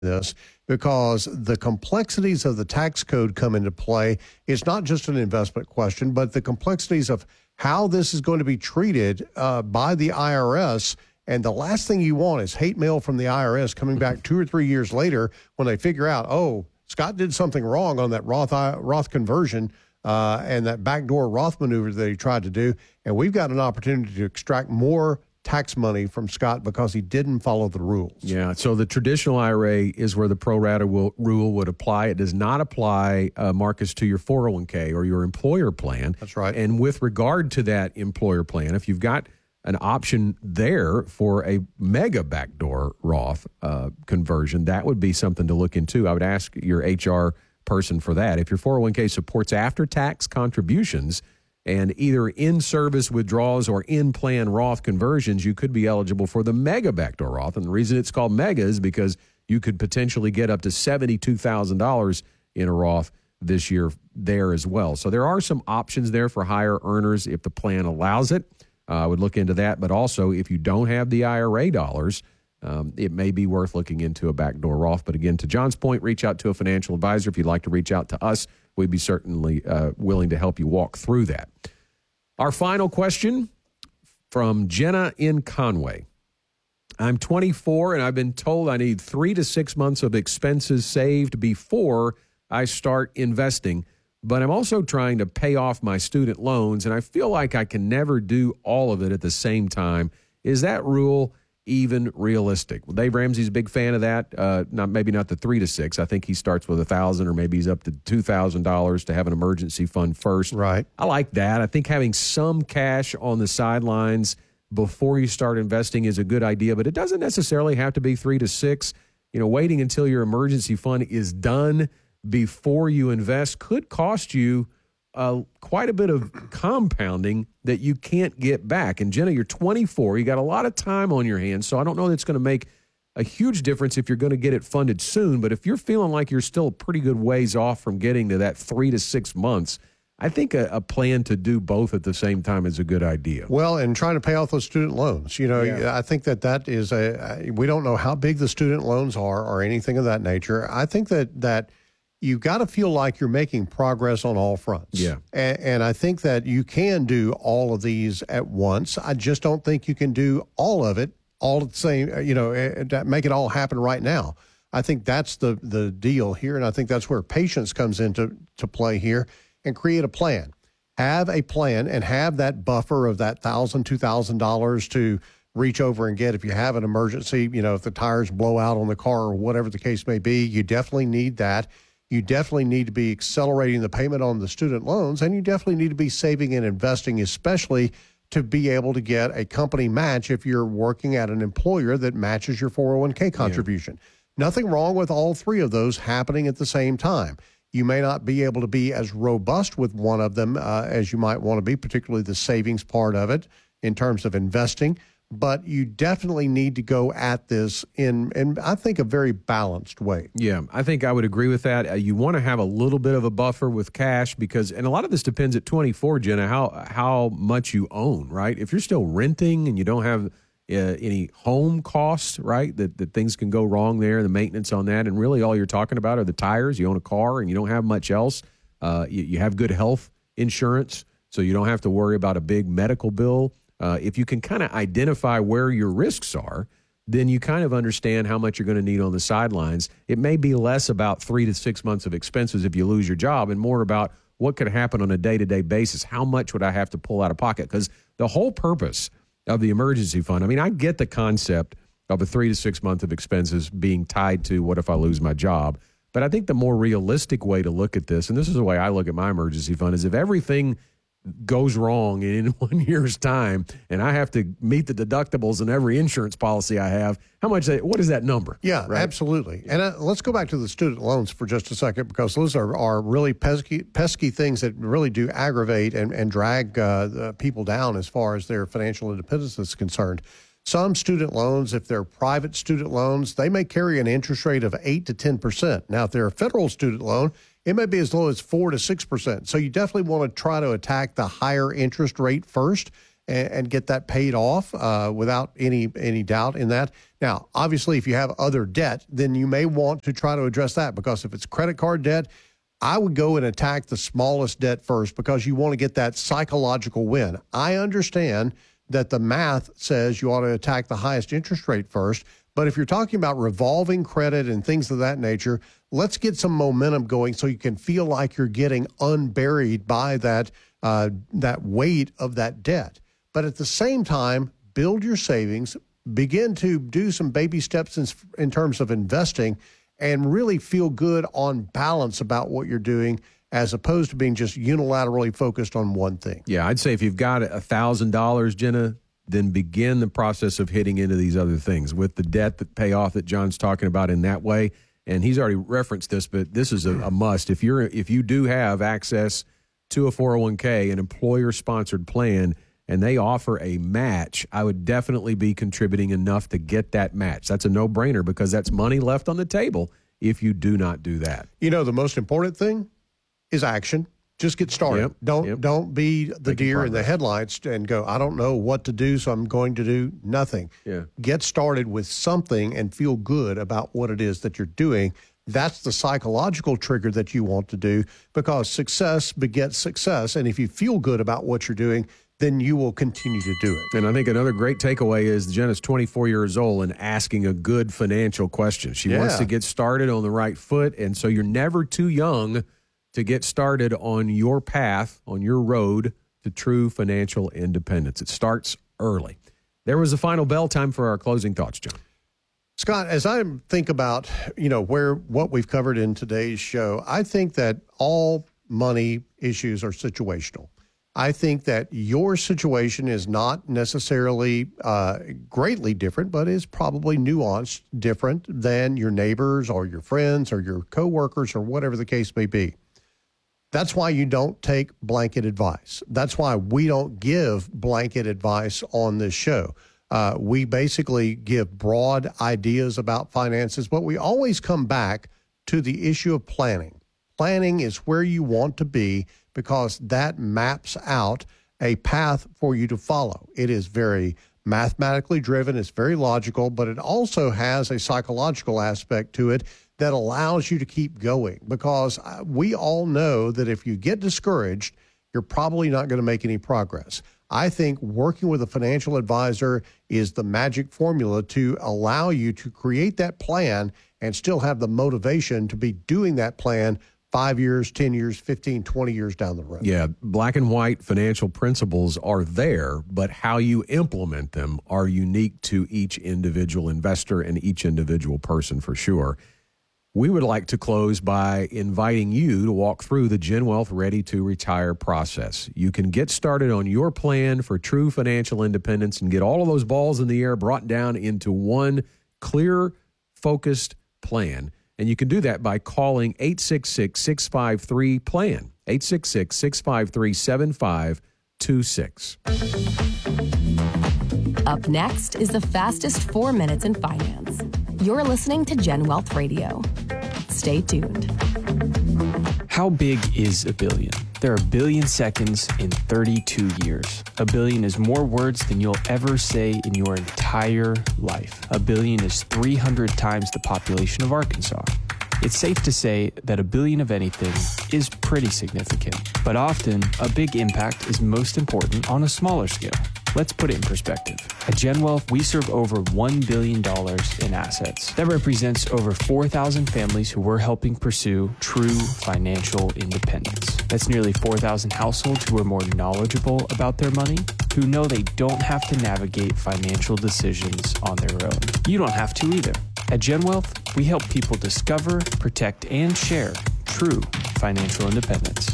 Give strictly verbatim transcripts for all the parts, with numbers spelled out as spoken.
this because the complexities of the tax code come into play. It's not just an investment question, but the complexities of how this is going to be treated uh, by the I R S. And the last thing you want is hate mail from the I R S coming back two or three years later when they figure out, oh, Scott did something wrong on that Roth Roth conversion uh, and that backdoor Roth maneuver that he tried to do. And we've got an opportunity to extract more tax money from Scott because he didn't follow the rules. Yeah, so the traditional I R A is where the pro rata will, rule would apply. It does not apply, uh, Marcus, to your four oh one k or your employer plan. That's right. And with regard to that employer plan, if you've got an option there for a mega backdoor Roth uh, conversion, that would be something to look into. I would ask your H R person for that. If your four oh one k supports after-tax contributions and either in-service withdrawals or in-plan Roth conversions, you could be eligible for the mega backdoor Roth. And the reason it's called mega is because you could potentially get up to seventy-two thousand dollars in a Roth this year there as well. So there are some options there for higher earners if the plan allows it. Uh, I would look into that. But also, if you don't have the I R A dollars, um, it may be worth looking into a backdoor Roth. But again, to John's point, reach out to a financial advisor. If you'd like to reach out to us, we'd be certainly uh, willing to help you walk through that. Our final question from Jenna in Conway. I'm twenty-four, and I've been told I need three to six months of expenses saved before I start investing. But I'm also trying to pay off my student loans, and I feel like I can never do all of it at the same time. Is that rule even realistic? Well, Dave Ramsey's a big fan of that. Uh, not maybe not the three to six. I think he starts with a thousand, or maybe he's up to two thousand dollars to have an emergency fund first. Right. I like that. I think having some cash on the sidelines before you start investing is a good idea, but it doesn't necessarily have to be three to six. You know, waiting until your emergency fund is done before you invest could cost you uh, quite a bit of compounding that you can't get back. And Jenna, you're twenty-four. You got a lot of time on your hands, so I don't know that it's going to make a huge difference if you're going to get it funded soon. But if you're feeling like you're still a pretty good ways off from getting to that three to six months, I think a, a plan to do both at the same time is a good idea. Well, and trying to pay off those student loans. You know, yeah. I think that that is a, we don't know how big the student loans are or anything of that nature. I think that that you got to feel like you're making progress on all fronts. Yeah. And, and I think that you can do all of these at once. I just don't think you can do all of it all at the same, you know, make it all happen right now. I think that's the, the deal here. And I think that's where patience comes into to play here, and create a plan. Have a plan and have that buffer of that one thousand dollars, two thousand dollars to reach over and get if you have an emergency. You know, if the tires blow out on the car or whatever the case may be, you definitely need that. You definitely need to be accelerating the payment on the student loans, and you definitely need to be saving and investing, especially to be able to get a company match if you're working at an employer that matches your four oh one k contribution. Yeah. Nothing wrong with all three of those happening at the same time. You may not be able to be as robust with one of them uh, as you might want to be, particularly the savings part of it in terms of investing. But you definitely need to go at this in, in I think, a very balanced way. Yeah, I think I would agree with that. Uh, you want to have a little bit of a buffer with cash because, and a lot of this depends at twenty-four, Jenna, how how much you own, right? If you're still renting and you don't have uh, any home costs, right, that, that things can go wrong there, the maintenance on that, and really all you're talking about are the tires. You own a car and you don't have much else. Uh, you, you have good health insurance, so you don't have to worry about a big medical bill. Uh, if you can kind of identify where your risks are, then you kind of understand how much you're going to need on the sidelines. It may be less about three to six months of expenses if you lose your job and more about what could happen on a day-to-day basis. How much would I have to pull out of pocket? Because the whole purpose of the emergency fund, I mean, I get the concept of a three to six month of expenses being tied to what if I lose my job. But I think the more realistic way to look at this, and this is the way I look at my emergency fund, is if everything goes wrong in one year's time and I have to meet the deductibles in every insurance policy I have, how much, what is that number? Yeah, right? Absolutely. And uh, let's go back to the student loans for just a second, because those are, are really pesky, pesky things that really do aggravate and, and drag uh, the people down as far as their financial independence is concerned. Some student loans, if they're private student loans, they may carry an interest rate of eight to ten percent. Now, if they're a federal student loan, it may be as low as four to six percent. So you definitely want to try to attack the higher interest rate first and, and get that paid off uh, without any any doubt in that. Now, obviously, if you have other debt, then you may want to try to address that, because if it's credit card debt, I would go and attack the smallest debt first, because you want to get that psychological win. I understand that the math says you ought to attack the highest interest rate first, but if you're talking about revolving credit and things of that nature, let's get some momentum going so you can feel like you're getting unburied by that uh, that weight of that debt. But at the same time, build your savings, begin to do some baby steps in, in terms of investing, and really feel good on balance about what you're doing, as opposed to being just unilaterally focused on one thing. Yeah, I'd say if you've got one thousand dollars, Jenna, then begin the process of hitting into these other things with the debt that pay off that John's talking about in that way. And he's already referenced this, but this is a, a must. If you're if you do have access to a four oh one k, an employer-sponsored plan, and they offer a match, I would definitely be contributing enough to get that match. That's a no-brainer, because that's money left on the table if you do not do that. You know, the most important thing is action. Just get started. Yep, don't yep. don't be the Making deer progress. in the headlights and go, I don't know what to do, so I'm going to do nothing. Yeah. Get started with something and feel good about what it is that you're doing. That's the psychological trigger that you want to do, because success begets success. And if you feel good about what you're doing, then you will continue to do it. And I think another great takeaway is Jenna's twenty-four years old and asking a good financial question. She Yeah. wants to get started on the right foot, and so you're never too young to get started on your path, on your road to true financial independence. It starts early. There was the final bell. Time for our closing thoughts, John. Scott, as I think about, you know, where what we've covered in today's show, I think that all money issues are situational. I think that your situation is not necessarily uh, greatly different, but is probably nuanced different than your neighbors or your friends or your coworkers or whatever the case may be. That's why you don't take blanket advice. That's why we don't give blanket advice on this show. Uh, we basically give broad ideas about finances, but we always come back to the issue of planning. Planning is where you want to be, because that maps out a path for you to follow. It is very mathematically driven. It's very logical, but it also has a psychological aspect to it that allows you to keep going, because we all know that if you get discouraged, you're probably not going to make any progress. I think working with a financial advisor is the magic formula to allow you to create that plan and still have the motivation to be doing that plan five years, ten years, fifteen, twenty years down the road. Yeah, black and white financial principles are there, but how you implement them are unique to each individual investor and each individual person for sure. We would like to close by inviting you to walk through the Gen Wealth Ready to Retire process. You can get started on your plan for true financial independence and get all of those balls in the air brought down into one clear, focused plan. And you can do that by calling eight six six, six five three, PLAN, eight six six, six five three, seven five two six. Up next is the fastest four minutes in finance. You're listening to Gen Wealth Radio. Stay tuned. How big is a billion? There are a billion seconds in thirty-two years. A billion is more words than you'll ever say in your entire life. A billion is three hundred times the population of Arkansas. It's safe to say that a billion of anything is pretty significant, but often a big impact is most important on a smaller scale. Let's put it in perspective. At Gen Wealth, we serve over one billion dollars in assets. That represents over four thousand families who we're helping pursue true financial independence. That's nearly four thousand households who are more knowledgeable about their money, who know they don't have to navigate financial decisions on their own. You don't have to either. At Gen Wealth, we help people discover, protect, and share true financial independence.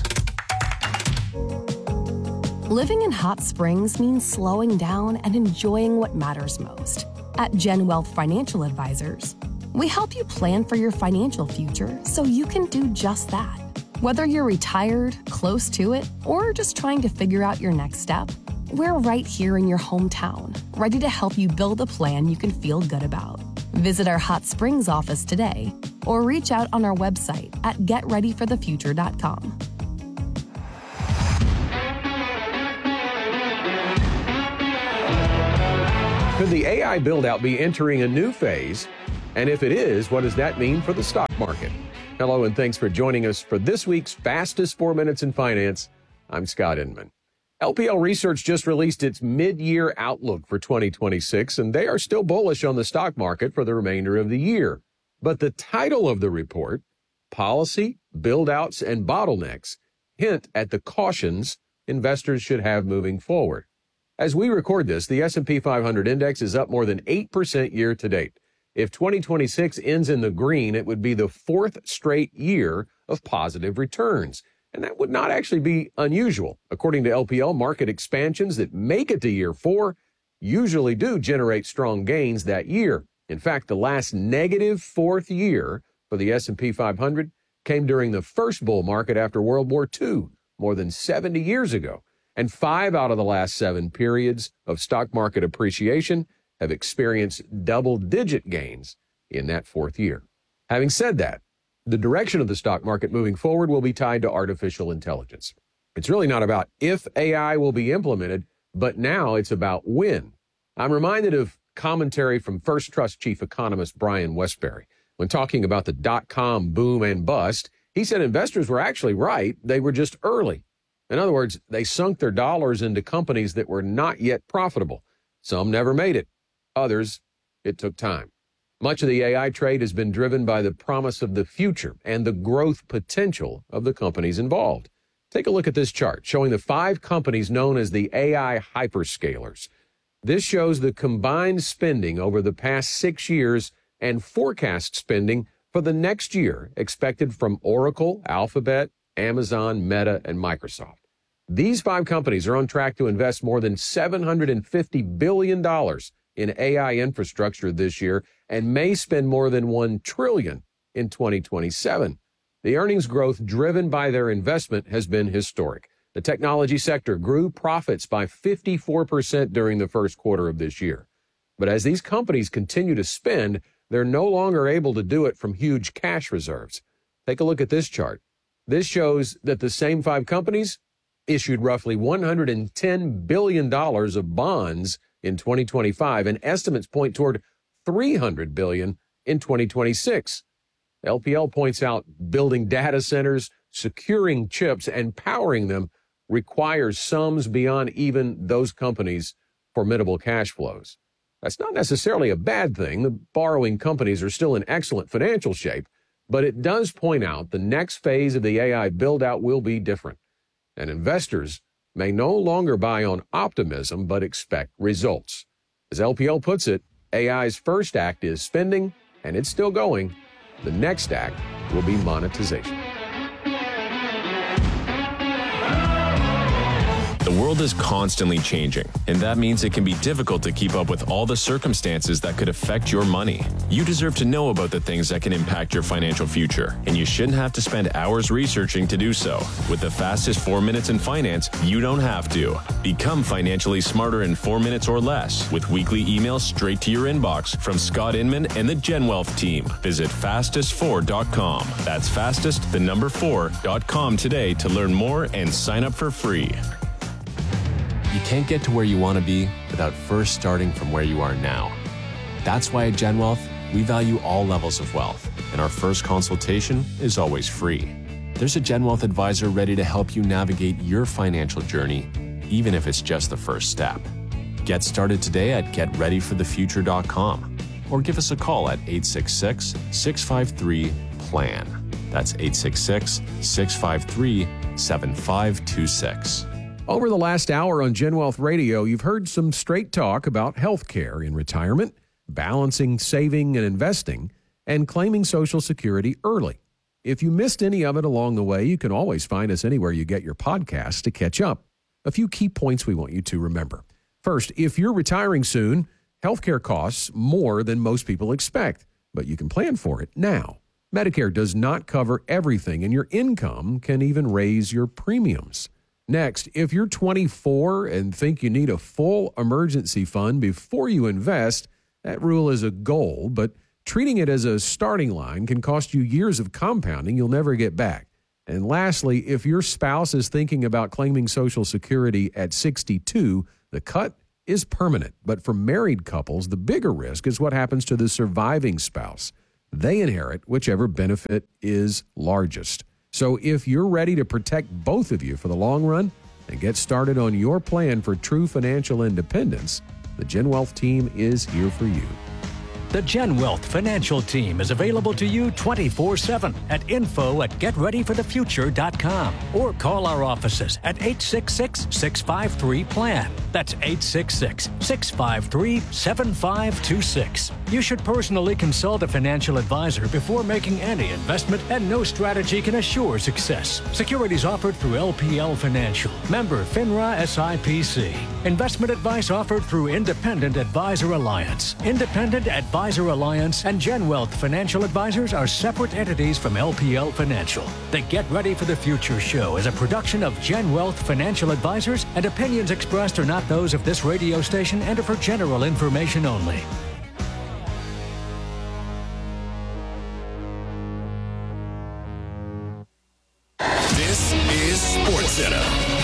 Living in Hot Springs means slowing down and enjoying what matters most. At Gen Wealth Financial Advisors, we help you plan for your financial future so you can do just that. Whether you're retired, close to it, or just trying to figure out your next step, we're right here in your hometown, ready to help you build a plan you can feel good about. Visit our Hot Springs office today or reach out on our website at get ready for the future dot com. Could the A I build-out be entering a new phase? And if it is, what does that mean for the stock market? Hello, and thanks for joining us for this week's Fastest Four Minutes in Finance. I'm Scott Inman. L P L Research just released its mid-year outlook for twenty twenty-six, and they are still bullish on the stock market for the remainder of the year. But the title of the report, Policy, Build-Outs, and Bottlenecks, hint at the cautions investors should have moving forward. As we record this, the S and P five hundred index is up more than eight percent year to date. If twenty twenty-six ends in the green, it would be the fourth straight year of positive returns. And that would not actually be unusual. According to L P L, market expansions that make it to year four usually do generate strong gains that year. In fact, the last negative fourth year for the S and P five hundred came during the first bull market after World War Two, more than seventy years ago. And five out of the last seven periods of stock market appreciation have experienced double-digit gains in that fourth year. Having said that, the direction of the stock market moving forward will be tied to artificial intelligence. It's really not about if A I will be implemented, but now it's about when. I'm reminded of commentary from First Trust chief economist Brian Wesbury. When talking about the dot-com boom and bust, he said investors were actually right. They were just early. In other words, they sunk their dollars into companies that were not yet profitable. Some never made it. Others, it took time. Much of the A I trade has been driven by the promise of the future and the growth potential of the companies involved. Take a look at this chart showing the five companies known as the A I hyperscalers. This shows the combined spending over the past six years and forecast spending for the next year expected from Oracle, Alphabet, Amazon, Meta, and Microsoft. These five companies are on track to invest more than seven hundred fifty billion dollars in A I infrastructure this year and may spend more than one trillion dollars in twenty twenty-seven. The earnings growth driven by their investment has been historic. The technology sector grew profits by fifty-four percent during the first quarter of this year. But as these companies continue to spend, they're no longer able to do it from huge cash reserves. Take a look at this chart. This shows that the same five companies issued roughly one hundred ten billion dollars of bonds in twenty twenty-five, and estimates point toward three hundred billion dollars in twenty twenty-six. L P L points out building data centers, securing chips, and powering them requires sums beyond even those companies' formidable cash flows. That's not necessarily a bad thing. The borrowing companies are still in excellent financial shape, but it does point out the next phase of the A I build-out will be different, and investors may no longer buy on optimism but expect results. As L P L puts it, A I's first act is spending, and it's still going. The next act will be monetization. The world is constantly changing, and that means it can be difficult to keep up with all the circumstances that could affect your money. You deserve to know about the things that can impact your financial future, and you shouldn't have to spend hours researching to do so. With the fastest four minutes in finance, you don't have to. Become financially smarter in four minutes or less with weekly emails straight to your inbox from Scott Inman and the GenWealth team. Visit fastest four dot com. That's fastest, the number four, dot com today to learn more and sign up for free. You can't get to where you want to be without first starting from where you are now. That's why at GenWealth, we value all levels of wealth, and our first consultation is always free. There's a GenWealth advisor ready to help you navigate your financial journey, even if it's just the first step. Get started today at get ready for the future dot com or give us a call at eight six six, six five three, P L A N. That's eight six six, six five three, seven five two six. Over the last hour on GenWealth Radio, you've heard some straight talk about healthcare in retirement, balancing saving and investing, and claiming Social Security early. If you missed any of it along the way, you can always find us anywhere you get your podcasts to catch up. A few key points we want you to remember. First, if you're retiring soon, healthcare costs more than most people expect, but you can plan for it now. Medicare does not cover everything, and your income can even raise your premiums. Next, if you're twenty-four and think you need a full emergency fund before you invest, that rule is a goal, but treating it as a starting line can cost you years of compounding you'll never get back. And lastly, if your spouse is thinking about claiming Social Security at sixty-two, the cut is permanent, but for married couples, the bigger risk is what happens to the surviving spouse. They inherit whichever benefit is largest. So if you're ready to protect both of you for the long run and get started on your plan for true financial independence, the Gen Wealth team is here for you. The Gen Wealth Financial Team is available to you twenty-four seven at info at get ready for the future dot com or call our offices at eight six six, six five three, P L A N. That's eight six six, six five three, seven five two six. You should personally consult a financial advisor before making any investment, and no strategy can assure success. Securities offered through L P L Financial. Member FINRA S I P C. Investment advice offered through Independent Advisor Alliance. Independent Advisor Alliance and Gen Wealth Financial Advisors are separate entities from L P L Financial. The Get Ready for the Future show is a production of Gen Wealth Financial Advisors, and opinions expressed are not those of this radio station and are for general information only. This is SportsCenter.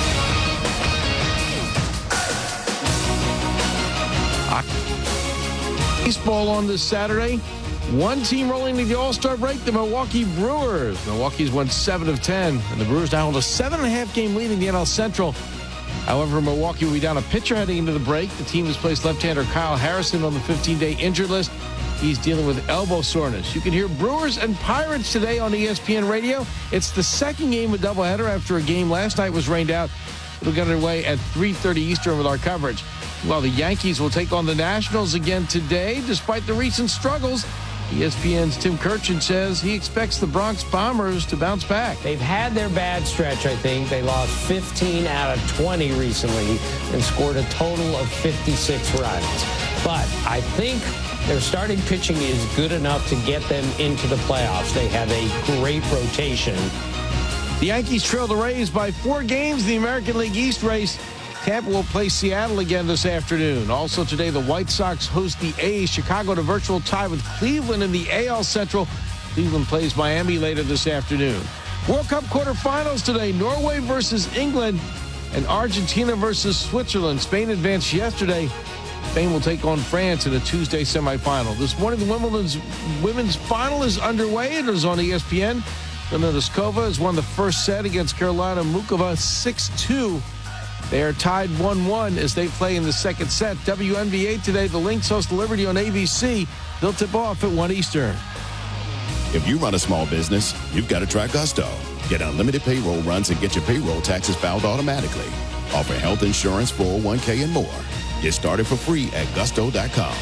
Baseball on this Saturday. One team rolling to the All-Star break, the Milwaukee Brewers. Milwaukee's won seven of ten, and the Brewers now hold a seven and a half game lead in the N L Central. However, Milwaukee will be down a pitcher heading into the break. The team has placed left-hander Kyle Harrison on the fifteen-day injured list. He's dealing with elbow soreness. You can hear Brewers and Pirates today on E S P N Radio. It's the second game of doubleheader after a game last night was rained out. It'll get underway at three thirty Eastern with our coverage. Well, the Yankees will take on the Nationals again today. Despite the recent struggles, E S P N's Tim Kirchin says he expects the Bronx Bombers to bounce back. They've had their bad stretch, I think. They lost fifteen out of twenty recently and scored a total of fifty-six runs. But I think their starting pitching is good enough to get them into the playoffs. They have a great rotation. The Yankees trail the Rays by four games in the American League East race. Tampa will play Seattle again this afternoon. Also today, the White Sox host the A's. Chicago in a virtual tie with Cleveland in the A L Central. Cleveland plays Miami later this afternoon. World Cup quarterfinals today. Norway versus England and Argentina versus Switzerland. Spain advanced yesterday. Spain will take on France in a Tuesday semifinal. This morning, the Wimbledon's women's final is underway. It is on E S P N. Elena Skova has won the first set against Karolina Mukova six two. They are tied one one as they play in the second set. W N B A today, the Lynx host Liberty on A B C. They'll tip off at one Eastern. If you run a small business, you've got to try Gusto. Get unlimited payroll runs and get your payroll taxes filed automatically. Offer health insurance, four oh one k, and more. Get started for free at gusto dot com.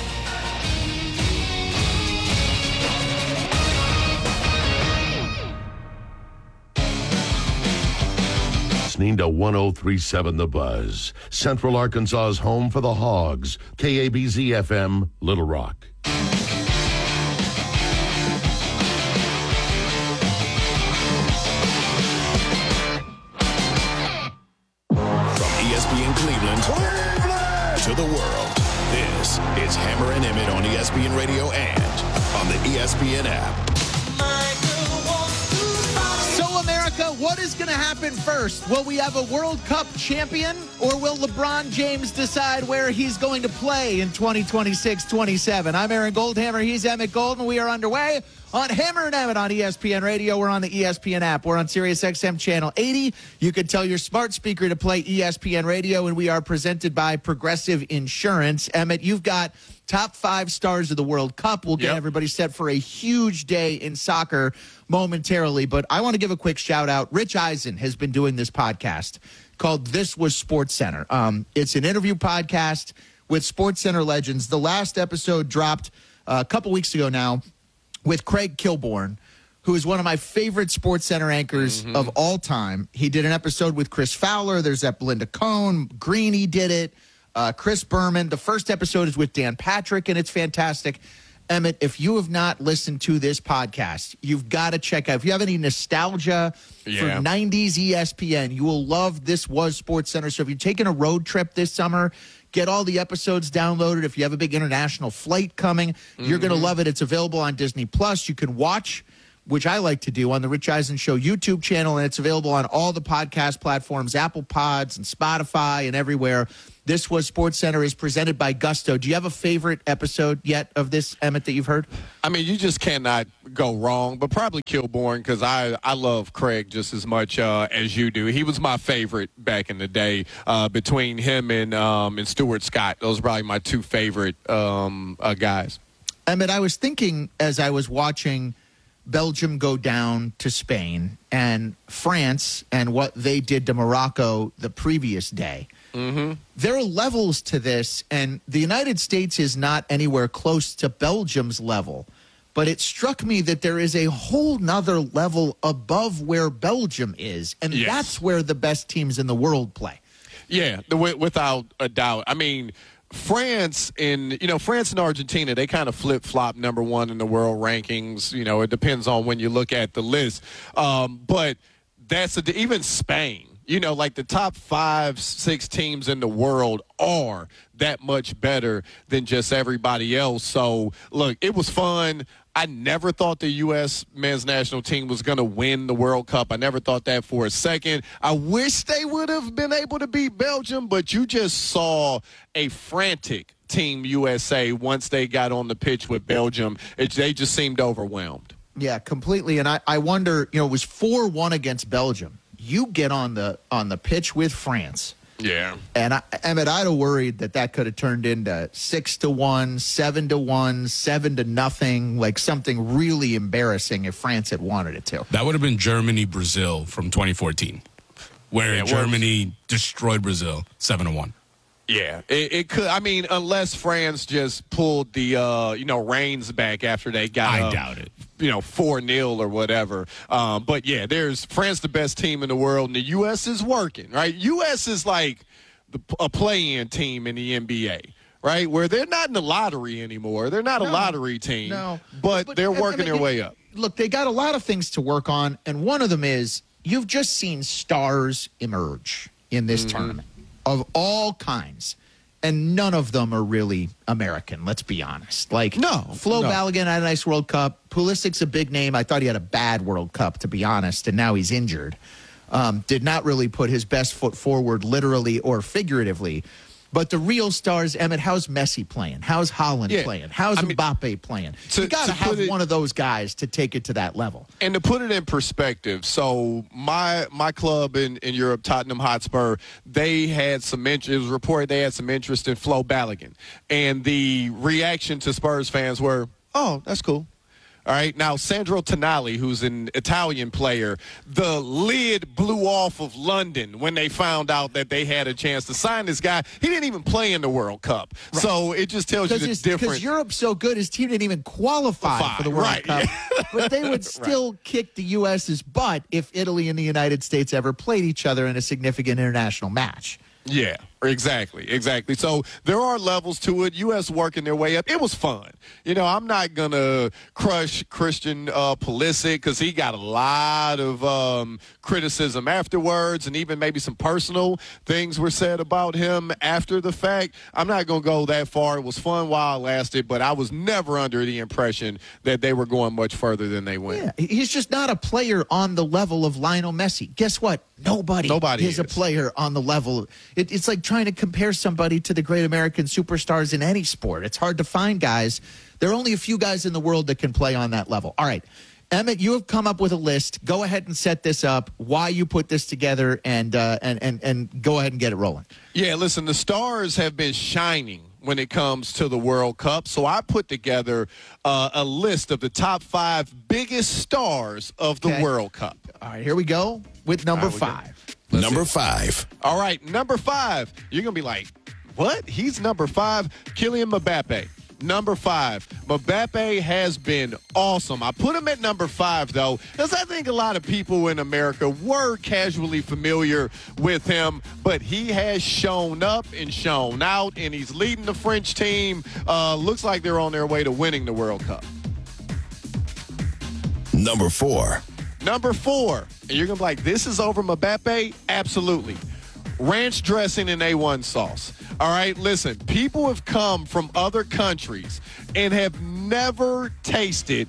Listening to one oh three point seven The Buzz, Central Arkansas's home for the Hogs, K A B Z F M, Little Rock. From E S P N Cleveland, Cleveland to the world, this is Hammer and Emmett on E S P N Radio and on the E S P N app. What is going to happen first? Will we have a World Cup champion, or will LeBron James decide where he's going to play in twenty twenty-six twenty-seven? I'm Aaron Goldhammer. He's Emmett Golden. We are underway on Hammer and Emmett on E S P N Radio. We're on the E S P N app. We're on Sirius X M Channel eighty. You can tell your smart speaker to play E S P N Radio, and we are presented by Progressive Insurance. Emmett, you've got top five stars of the World Cup. We'll get yep. everybody set for a huge day in soccer momentarily, but I want to give a quick shout out. Rich Eisen has been doing this podcast called This Was SportsCenter. Um, it's an interview podcast with SportsCenter legends. The last episode dropped uh, a couple weeks ago now with Craig Kilborn, who is one of my favorite SportsCenter anchors mm-hmm. of all time. He did an episode with Chris Fowler. There's that Belinda Cohn. Greeny did it. Uh, Chris Berman. The first episode is with Dan Patrick, and it's fantastic. Emmett, if you have not listened to this podcast, you've got to check out. If you have any nostalgia yeah. for nineties E S P N, you will love This Was SportsCenter. So if you're taking a road trip this summer, get all the episodes downloaded. If you have a big international flight coming, mm-hmm. you're going to love it. It's available on Disney Plus. You can watch which I like to do on the Rich Eisen Show YouTube channel, and it's available on all the podcast platforms, Apple Pods and Spotify and everywhere. This Was SportsCenter is presented by Gusto. Do you have a favorite episode yet of this, Emmett, that you've heard? I mean, you just cannot go wrong, but probably Kilborn, because I, I love Craig just as much uh, as you do. He was my favorite back in the day. Uh, between him and um, and Stuart Scott, those are probably my two favorite um, uh, guys. Emmett, I was thinking as I was watching Belgium go down to Spain and France and what they did to Morocco the previous day. Mm-hmm. There are levels to this, and the United States is not anywhere close to Belgium's level. But it struck me that there is a whole nother level above where Belgium is, and Yes. that's where the best teams in the world play. Yeah, the, without a doubt. I mean, France and, you know, France and Argentina, they kind of flip-flop number one in the world rankings. You know, it depends on when you look at the list. Um, but that's a, even Spain. You know, like the top five, six teams in the world are that much better than just everybody else. So, look, it was fun. I never thought the U S men's national team was going to win the World Cup. I never thought that for a second. I wish they would have been able to beat Belgium, but you just saw a frantic Team U S A once they got on the pitch with Belgium. It, they just seemed overwhelmed. Yeah, completely. And I, I wonder, you know, it was four one against Belgium. You get on the on the pitch with France. Yeah. And I, Emmett, I'd have worried that that could have turned into six to one, seven to one, seven to nothing, like something really embarrassing if France had wanted it to. That would have been Germany, Brazil from twenty fourteen, where Yeah, Germany well, destroyed Brazil seven to one. Yeah, it, it could. I mean, unless France just pulled the, uh, you know, reins back after they got, I uh, doubt it. You know, four nil or whatever. Um, but yeah, there's France, the best team in the world, and the U S is working, right? U S is like the, a play-in team in the N B A, right? Where they're not in the lottery anymore. They're not No, a lottery team, no. but, But, they're I- I working mean, their it- way up. Look, they got a lot of things to work on, and one of them is you've just seen stars emerge in this Mm-hmm. tournament of all kinds. And none of them are really American, let's be honest. Like, No, Flo no. Balogun had a nice World Cup. Pulisic's a big name. I thought he had a bad World Cup, to be honest, and now he's injured. Um, did not really put his best foot forward, literally or figuratively. But the real stars, Emmett, how's Messi playing? How's Holland Yeah, playing? How's I mean, Mbappe playing? to- you got to to have put it- one of those guys to take it to that level. And to put it in perspective, so my my club in, in Europe, Tottenham Hotspur, they had some interest. It was reported they had some interest in Flo Balogun, and the reaction to Spurs fans were, "Oh, that's cool." All right, now Sandro Tonali, who's an Italian player, the lid blew off of London when they found out that they had a chance to sign this guy. He didn't even play in the World Cup, right. So it just tells you the difference. Because Europe's so good, his team didn't even qualify Fine, for the World right, Cup. yeah. But they would still right. kick the U S's butt if Italy and the United States ever played each other in a significant international match. Yeah, exactly, exactly. So there are levels to it. U S working their way up. It was fun. You know, I'm not going to crush Christian uh, Pulisic because he got a lot of um, criticism afterwards, and even maybe some personal things were said about him after the fact. I'm not going to go that far. It was fun while it lasted, but I was never under the impression that they were going much further than they went. Yeah, he's just not a player on the level of Lionel Messi. Guess what? Nobody, Nobody is, is a player on the level. It, it's like trying to compare somebody to the great American superstars in any sport. It's hard to find guys. There are only a few guys in the world that can play on that level. All right, Emmett, you have come up with a list. Go ahead and set this up, why you put this together, and uh, and, and, and go ahead and get it rolling. Yeah, listen, the stars have been shining when it comes to the World Cup. So I put together uh, a list of the top five biggest stars of the Okay. World Cup. All right, here we go with number All right, five. Number five. All right, number five. You're going to be like, what? He's number five? Kylian Mbappe. Number five. Mbappe has been awesome. I put him at number five, though, because I think a lot of people in America were casually familiar with him, but he has shown up and shown out, and he's leading the French team. Uh, looks like they're on their way to winning the World Cup. Number four. Number four. And you're going to be like, this is over Mbappe? Absolutely. Ranch dressing and A one sauce. All right, listen, people have come from other countries and have never tasted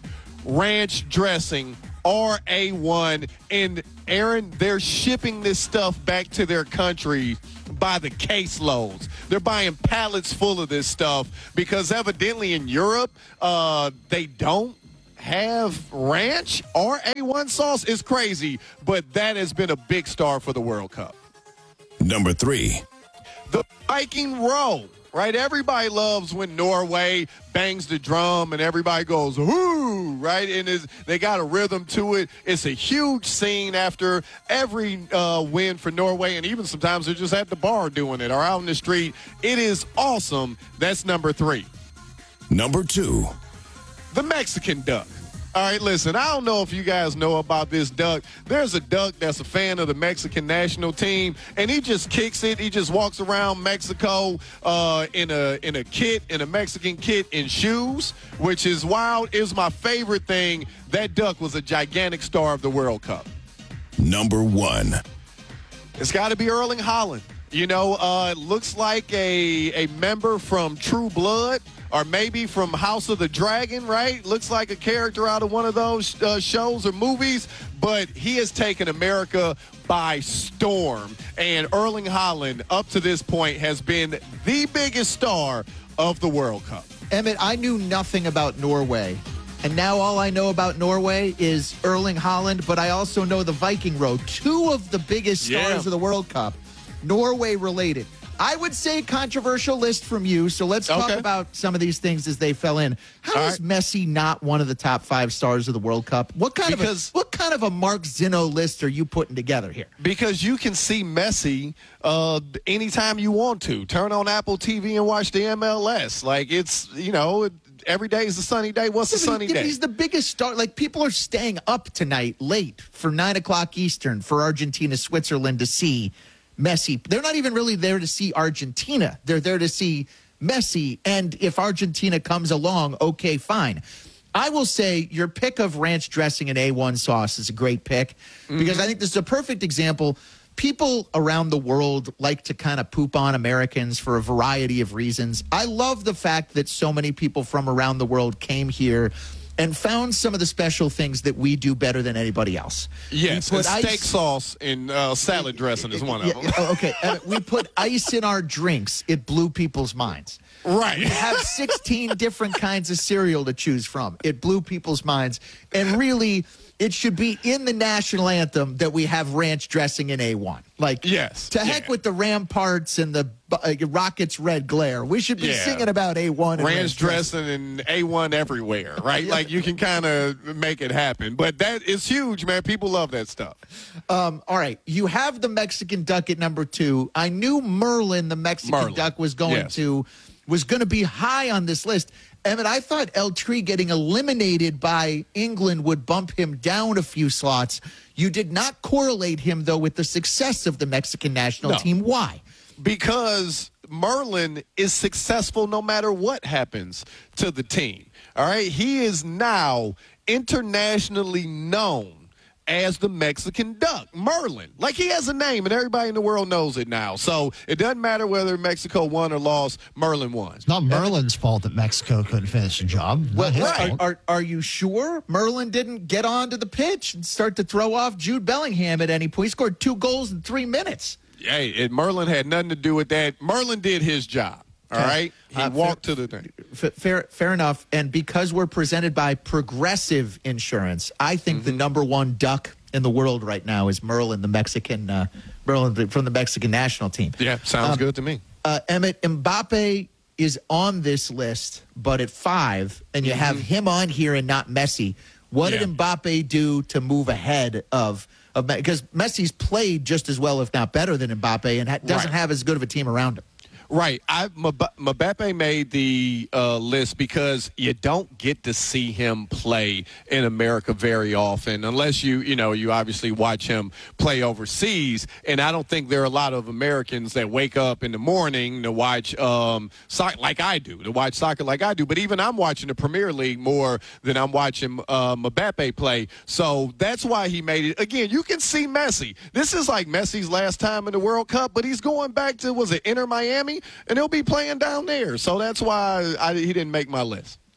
ranch dressing, R A one. And, Aaron, they're shipping this stuff back to their country by the caseloads. They're buying pallets full of this stuff because evidently in Europe, uh, they don't have ranch. R A one sauce is crazy, but that has been a big star for the World Cup. Number three. The Viking roll, right? Everybody loves when Norway bangs the drum and everybody goes, whoo, right? And it's, they got a rhythm to it. It's a huge scene after every uh, win for Norway, and even sometimes they're just at the bar doing it or out in the street. It is awesome. That's number three. Number two. The Mexican duck. All right, listen, I don't know if you guys know about this duck. There's a duck that's a fan of the Mexican national team, and he just kicks it. He just walks around Mexico uh, in a in a kit, in a Mexican kit, in shoes, which is wild. It was my favorite thing. That duck was a gigantic star of the World Cup. Number one. It's got to be Erling Haaland. You know, uh, it looks like a, a member from True Blood, or maybe from House of the Dragon, right? Looks like a character out of one of those uh, shows or movies, but he has taken America by storm. And Erling Haaland, up to this point, has been the biggest star of the World Cup. Emmett, I knew nothing about Norway. And now all I know about Norway is Erling Haaland, but I also know the Viking row, two of the biggest stars Yeah. of the World Cup, Norway related. I would say controversial list from you, so let's talk Okay. about some of these things as they fell in. How All is Messi not one of the top five stars of the World Cup? What kind Because- of a, what kind of a Mark Zinno list are you putting together here? Because you can see Messi uh, anytime you want to. Turn on Apple T V and watch the M L S. Like, it's, you know, every day is a sunny day. What's a Yeah, but sunny he- day? He's the biggest star. Like, people are staying up tonight late for nine o'clock Eastern for Argentina, Switzerland to see Messi. They're not even really there to see Argentina. They're there to see Messi. And if Argentina comes along, okay, fine. I will say your pick of ranch dressing and A one sauce is a great pick because I think this is a perfect example. People around the world like to kind of poop on Americans for a variety of reasons. I love the fact that so many people from around the world came here and found some of the special things that we do better than anybody else. Yes, We and put steak ice- sauce and uh, salad dressing is one of Yeah, them. oh, okay, uh, we put ice in our drinks. It blew people's minds. Right. We have sixteen different kinds of cereal to choose from. It blew people's minds. And really, it should be in the national anthem that we have ranch dressing in A one. Like, Yes, to heck yeah. with the Ramparts and the uh, Rockets' red glare. We should be Yeah. singing about A one and Ranch dressing and A one everywhere, right? Like, you can kind of make it happen. But that is huge, man. People love that stuff. Um, all right, you have the Mexican duck at number two. I knew Merlin, the Mexican Merlin, duck, was going yes. to was going to be high on this list. Emmett, I thought El Tri getting eliminated by England would bump him down a few slots. You did not correlate him, though, with the success of the Mexican national No. team. Why? Because Merlin is successful no matter what happens to the team. All right. He is now internationally known as the Mexican duck, Merlin. Like, he has a name and everybody in the world knows it now. So it doesn't matter whether Mexico won or lost, Merlin won. It's not Merlin's fault that Mexico couldn't finish the job. Not Well, his are, fault. are, are you sure Merlin didn't get onto the pitch and start to throw off Jude Bellingham at any point? He scored two goals in three minutes. Hey, it, Merlin had nothing to do with that. Merlin did his job. All Okay. right. He Uh, walked fair- to the thing. F- fair, fair enough. And because we're presented by Progressive Insurance, I think Mm-hmm. the number one duck in the world right now is Merlin, the Mexican uh, Merlin from the Mexican national team. Yeah, sounds Um, good to me. Uh, Emmett, Mbappe is on this list, but at five, and you have him on here and not Messi. What Mm-hmm. Yeah. did Mbappe do to move ahead of? of because Messi's played just as well, if not better, than Mbappe, and ha- doesn't Right. have as good of a team around him. Right. I Mb- Mbappe made the uh, list because you don't get to see him play in America very often unless you, you know, you obviously watch him play overseas. And I don't think there are a lot of Americans that wake up in the morning to watch um, soccer like I do, to watch soccer like I do. But even I'm watching the Premier League more than I'm watching uh, Mbappe play. So that's why he made it. Again, you can see Messi. This is like Messi's last time in the World Cup, but he's going back to, was it Inter Miami? And he'll be playing down there. So that's why I, he didn't make my list.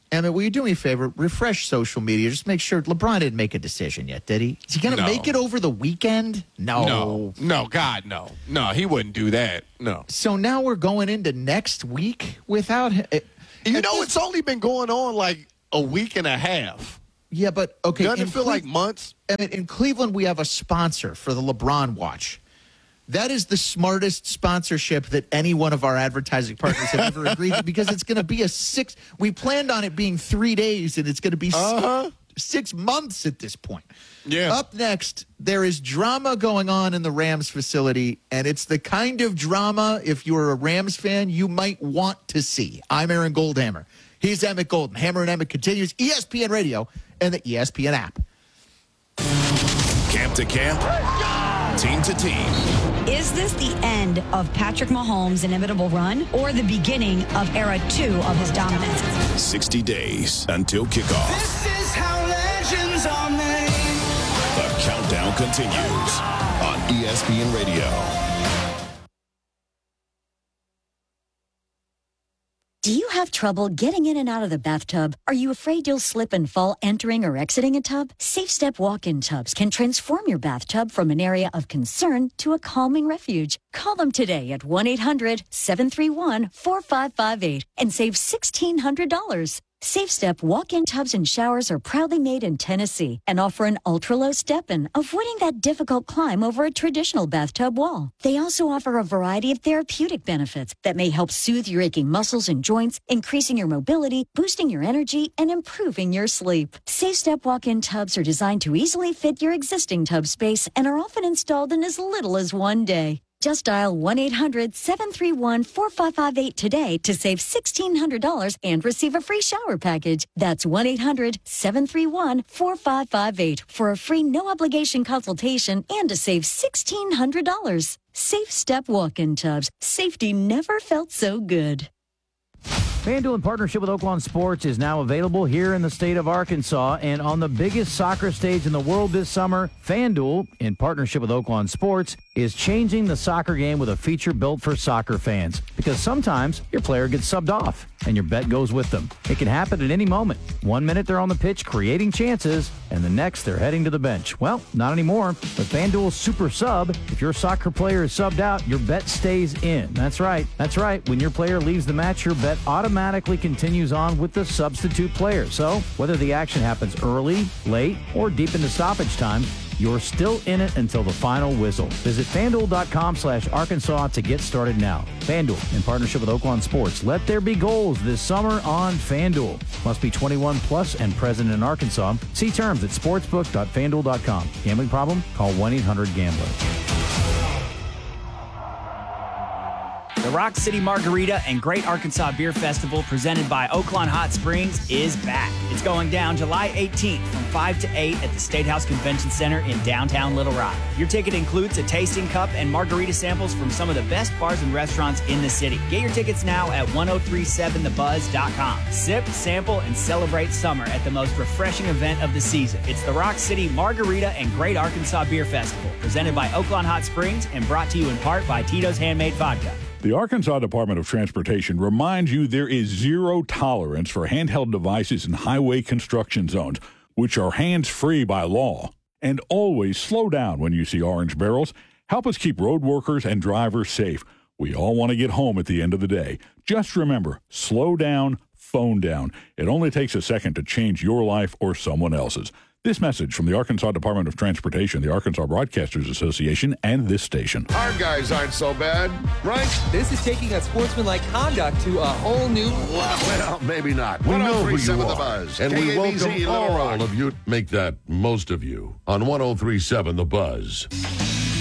Emmett, will you do me a favor? Refresh social media. Just make sure LeBron didn't make a decision yet, did he? Is he going to No. make it over the weekend? No. No, no, God, no. No, he wouldn't do that. No. So now we're going into next week without him. You know, it's only been going on like a week and a half. Yeah, but okay. Doesn't in it feel Cle- like months? Emmett, in Cleveland, we have a sponsor for the LeBron Watch. That is the smartest sponsorship that any one of our advertising partners have ever agreed to, because it's going to be a six. We planned on it being three days, and it's going to be Uh-huh. six months at this point. Yeah. Up next, there is drama going on in the Rams facility, and it's the kind of drama, if you're a Rams fan, you might want to see. I'm Aaron Goldhammer. He's Emmett Golden. Hammer and Emmett continues. E S P N Radio and the E S P N app. Camp to camp, team to team. Is this the end of Patrick Mahomes' inevitable run or the beginning of era two of his dominance? sixty days until kickoff. This is how legends are made. The countdown continues on E S P N Radio. Do you have trouble getting in and out of the bathtub? Are you afraid you'll slip and fall entering or exiting a tub? Safe Step walk-in tubs can transform your bathtub from an area of concern to a calming refuge. Call them today at one eight hundred seven three one four five five eight and save sixteen hundred dollars. Safe Step walk-in tubs and showers are proudly made in Tennessee and offer an ultra-low step-in, avoiding that difficult climb over a traditional bathtub wall. They also offer a variety of therapeutic benefits that may help soothe your aching muscles and joints, increasing your mobility, boosting your energy, and improving your sleep. Safe Step walk-in tubs are designed to easily fit your existing tub space and are often installed in as little as one day. Just dial one eight hundred seven three one four five five eight today to save sixteen hundred dollars and receive a free shower package. That's one eight hundred seven three one four five five eight for a free no-obligation consultation and to save sixteen hundred dollars. Safe Step walk-in tubs. Safety never felt so good. FanDuel, in partnership with Oaklawn Sports, is now available here in the state of Arkansas. And on the biggest soccer stage in the world this summer, FanDuel, in partnership with Oaklawn Sports, is changing the soccer game with a feature built for soccer fans. Because sometimes your player gets subbed off and your bet goes with them. It can happen at any moment. One minute they're on the pitch creating chances, and the next they're heading to the bench. Well, not anymore. With FanDuel's Super Sub, if your soccer player is subbed out, your bet stays in. That's right. That's right. When your player leaves the match, your bet automatically continues on with the substitute player. So whether the action happens early, late, or deep into stoppage time, you're still in it until the final whistle. Visit FanDuel.com slash Arkansas to get started now. FanDuel, in partnership with Oaklawn Sports. Let there be goals this summer on FanDuel. Must be twenty-one plus and present in Arkansas. See terms at sportsbook dot fan duel dot com. Gambling problem? Call one eight hundred gambler. The Rock City Margarita and Great Arkansas Beer Festival, presented by Oaklawn Hot Springs, is back. It's going down July eighteenth from five to eight at the State House Convention Center in downtown Little Rock. Your ticket includes a tasting cup and margarita samples from some of the best bars and restaurants in the city. Get your tickets now at ten thirty-seven the buzz dot com. Sip, sample, and celebrate summer at the most refreshing event of the season. It's the Rock City Margarita and Great Arkansas Beer Festival, presented by Oaklawn Hot Springs and brought to you in part by Tito's Handmade Vodka. The Arkansas Department of Transportation reminds you there is zero tolerance for handheld devices in highway construction zones, which are hands-free by law. And always slow down when you see orange barrels. Help us keep road workers and drivers safe. We all want to get home at the end of the day. Just remember, slow down, phone down. It only takes a second to change your life or someone else's. This message from the Arkansas Department of Transportation, the Arkansas Broadcasters Association, and this station. Our guys aren't so bad, right? This is taking a sportsmanlike conduct to a whole new level. Well, maybe not. We know who you The are, Buzz. and we K A B Z, welcome Little all Rock. of you. Make that most of you on one oh three point seven The Buzz.